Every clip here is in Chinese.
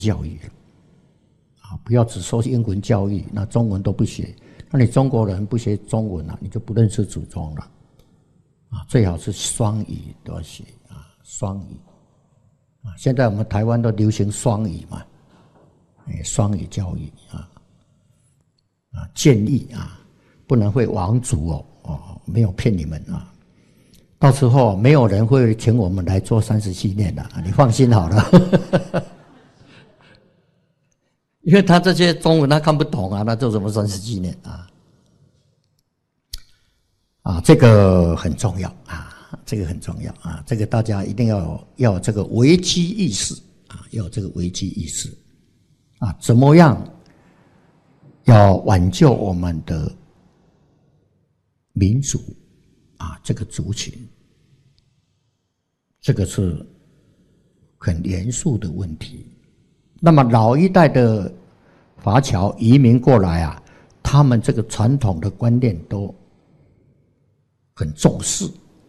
教育啊，不要只说英文教育，那中文都不学，那你中国人不学中文啊，你就不认识祖宗了啊。最好是双语都要学啊，双语啊。现在我们台湾都流行双语嘛，双语教育啊。建议啊，不能会亡族没有骗你们啊。到时候没有人会请我们来做37年的，你放心好了。因为他这些中文他看不懂啊，那做什么37年啊？这个很重要啊，这个很重要啊，这个大家一定要有这个危机意识啊，要有这个危机意识啊，怎么样？要挽救我们的民族啊，这个族群，这个是很严肃的问题。那么老一代的华侨移民过来啊，他们这个传统的观念都很重视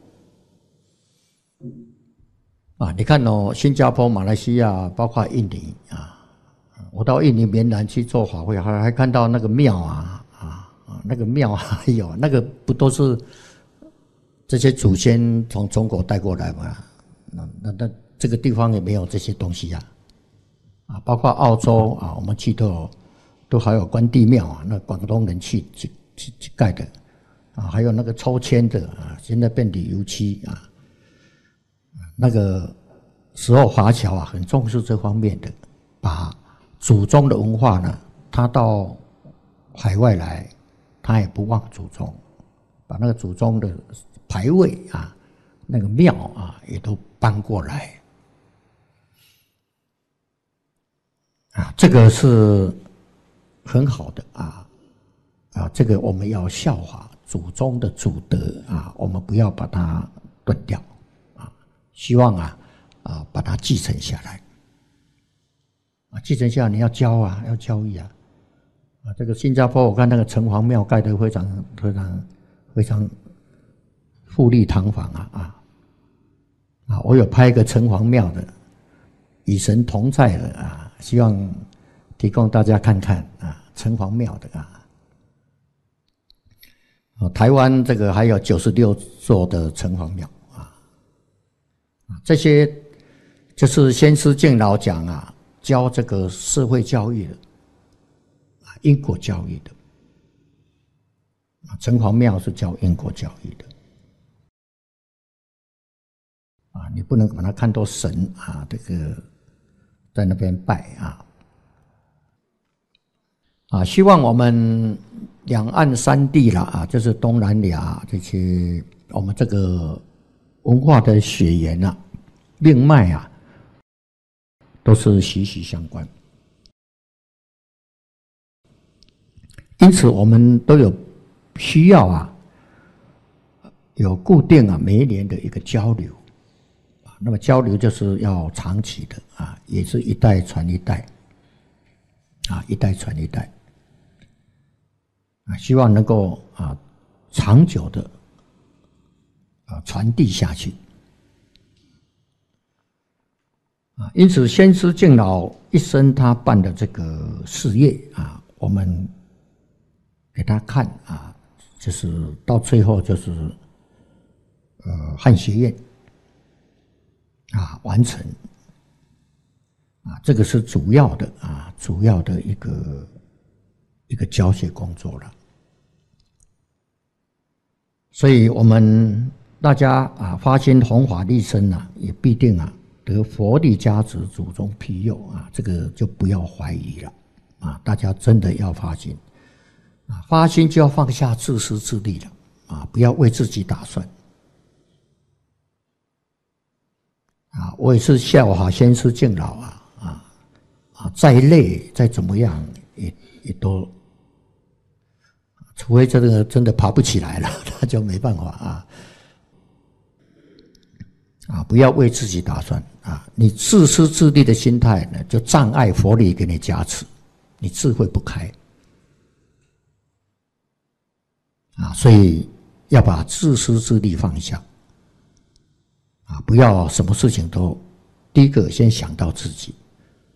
啊。你看哦，新加坡、马来西亚，包括印尼啊。我到印尼棉兰去做法会，还看到那个庙那个庙还有那个不都是这些祖先从中国带过来吗？那这个地方也没有这些东西啊，包括澳洲啊，我们去都还有关帝庙啊，那广东人去盖的啊，还有那个抽签的啊，现在变旅游区啊，那个时候华侨啊很重视这方面的，把祖宗的文化呢，他到海外来，他也不忘祖宗，把那个祖宗的牌位啊，那个庙啊，也都搬过来啊，这个是很好的啊，这个我们要效法祖宗的祖德啊，我们不要把它断掉啊，希望把它继承下来。继承下来你要教啊，要教育啊！这个新加坡我看那个城隍庙盖得非常富丽堂皇我有拍一个城隍庙的，与神同在的啊，希望提供大家看看啊，城隍庙的台湾这个还有96座的城隍庙这些就是先师敬老讲啊。教这个社会教育的因果教育的城隍庙是教因果教育的你不能把它看作神这个在那边拜希望我们两岸三地啦就是东南亚这些我们这个文化的血缘命脉都是息息相关，因此我们都有需要有固定每一年的一个交流那么交流就是要长期的也是一代传一代一代传一代希望能够长久的传递下去。因此先师敬老一生他办的这个事业我们给他看就是到最后就是汉学院完成这个是主要的一个教学工作了。所以我们大家发心弘法利生也必定得佛力加持，祖宗庇佑这个就不要怀疑了大家真的要发心发心就要放下自私自利了不要为自己打算我也是效法先师敬老再累再怎么样也都，除非这个真的爬不起来了，那就没办法不要为自己打算你自私自利的心态呢，就障碍佛力给你加持，你智慧不开所以要把自私自利放下不要什么事情都第一个先想到自己